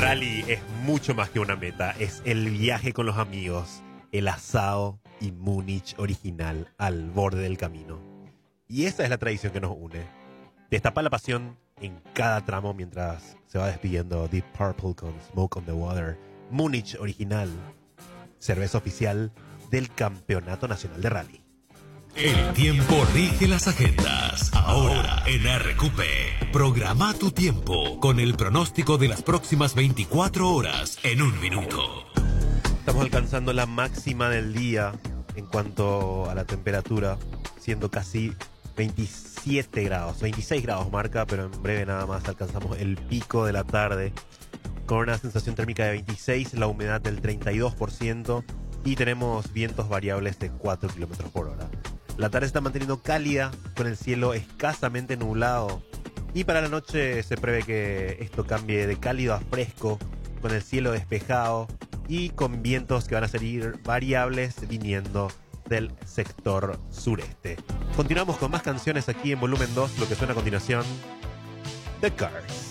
rally es mucho más que una meta, es el viaje con los amigos, el asado y Múnich original al borde del camino. Y esa es la tradición que nos une. Destapa la pasión en cada tramo mientras se va despidiendo Deep Purple con Smoke on the Water. Múnich original, cerveza oficial del Campeonato Nacional de Rally. El tiempo rige las agendas. Ahora en RQP, programa tu tiempo con el pronóstico de las próximas 24 horas en un minuto. Estamos alcanzando la máxima del día en cuanto a la temperatura, siendo casi 27 grados, 26 grados marca, pero en breve nada más alcanzamos el pico de la tarde con una sensación térmica de 26, la humedad del 32% y tenemos vientos variables de 4 kilómetros por hora. La tarde se está manteniendo cálida, con el cielo escasamente nublado. Y para la noche se prevé que esto cambie de cálido a fresco, con el cielo despejado y con vientos que van a ser variables viniendo del sector sureste. Continuamos con más canciones aquí en Volumen 2, lo que suena a continuación, The Cars.